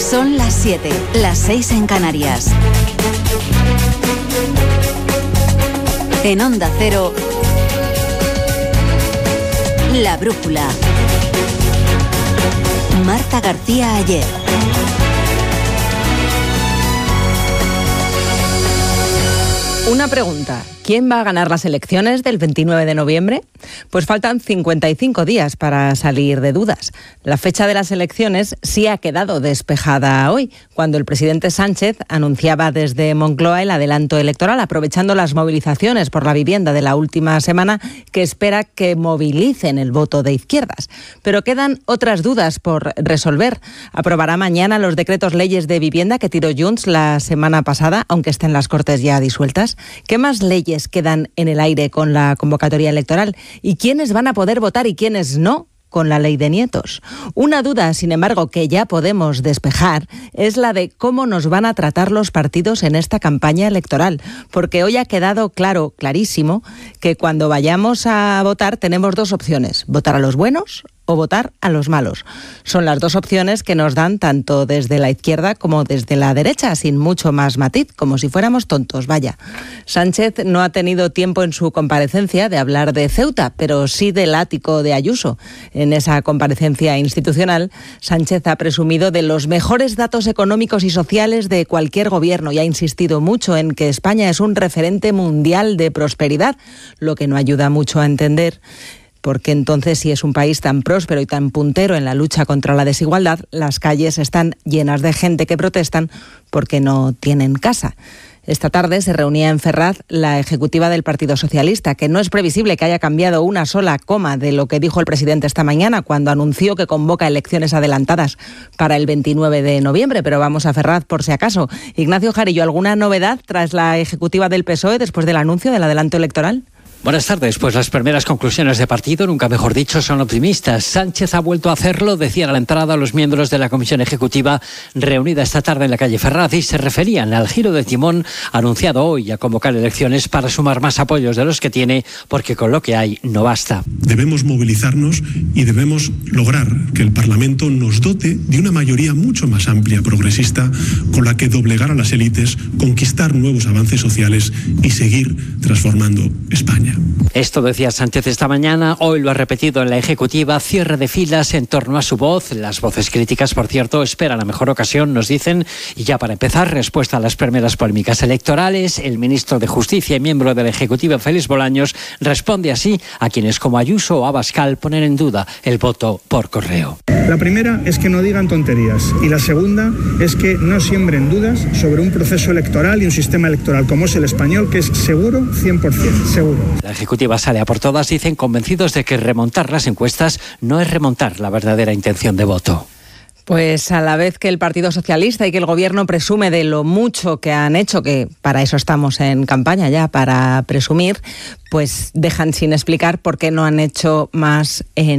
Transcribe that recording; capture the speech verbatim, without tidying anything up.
Son las siete, las seis en Canarias. En Onda Cero, La Brújula. Marta García Ayer. Una pregunta. ¿Quién va a ganar las elecciones del veintinueve de noviembre? Pues faltan cincuenta y cinco días para salir de dudas. La fecha de las elecciones sí ha quedado despejada hoy, cuando el presidente Sánchez anunciaba desde Moncloa el adelanto electoral, aprovechando las movilizaciones por la vivienda de la última semana, que espera que movilicen el voto de izquierdas. Pero quedan otras dudas por resolver. Aprobará mañana los decretos leyes de vivienda que tiró Junts la semana pasada, aunque estén las Cortes ya disueltas. ¿Qué más leyes quedan en el aire con la convocatoria electoral? ¿Y quiénes van a poder votar y quiénes no con la ley de nietos? Una duda, sin embargo, que ya podemos despejar es la de cómo nos van a tratar los partidos en esta campaña electoral, porque hoy ha quedado claro, clarísimo, que cuando vayamos a votar tenemos dos opciones: votar a los buenos o votar a los malos. Son las dos opciones que nos dan tanto desde la izquierda como desde la derecha, sin mucho más matiz, como si fuéramos tontos, vaya. Sánchez no ha tenido tiempo en su comparecencia de hablar de Ceuta, pero sí del ático de Ayuso. En esa comparecencia institucional, Sánchez ha presumido de los mejores datos económicos y sociales de cualquier gobierno y ha insistido mucho en que España es un referente mundial de prosperidad, lo que no ayuda mucho a entender porque entonces, si es un país tan próspero y tan puntero en la lucha contra la desigualdad, las calles están llenas de gente que protestan porque no tienen casa. Esta tarde se reunía en Ferraz la ejecutiva del Partido Socialista, que no es previsible que haya cambiado una sola coma de lo que dijo el presidente esta mañana cuando anunció que convoca elecciones adelantadas para el veintinueve de noviembre, pero vamos a Ferraz por si acaso. Ignacio Jarillo, ¿alguna novedad tras la ejecutiva del P S O E después del anuncio del adelanto electoral? Buenas tardes. Pues las primeras conclusiones de partido, nunca mejor dicho, son optimistas. Sánchez ha vuelto a hacerlo, decían a la entrada los miembros de la Comisión Ejecutiva reunida esta tarde en la calle Ferraz, y se referían al giro de timón anunciado hoy a convocar elecciones para sumar más apoyos de los que tiene, porque con lo que hay no basta. Debemos movilizarnos y debemos lograr que el Parlamento nos dote de una mayoría mucho más amplia, progresista, con la que doblegar a las élites, conquistar nuevos avances sociales y seguir transformando España. Esto decía Sánchez esta mañana, hoy lo ha repetido en la ejecutiva, cierre de filas en torno a su voz. Las voces críticas, por cierto, esperan la mejor ocasión, nos dicen. Y ya para empezar, respuesta a las primeras polémicas electorales, el ministro de Justicia y miembro de la ejecutiva, Félix Bolaños, responde así a quienes como Ayuso o Abascal ponen en duda el voto por correo. La primera es que no digan tonterías y la segunda es que no siembren dudas sobre un proceso electoral y un sistema electoral como es el español, que es seguro, cien por ciento seguro. La ejecutiva sale a por todas, dicen, convencidos de que remontar las encuestas no es remontar la verdadera intención de voto. Pues a la vez que el Partido Socialista y que el Gobierno presume de lo mucho que han hecho, que para eso estamos en campaña ya, para presumir, pues dejan sin explicar por qué no han hecho más en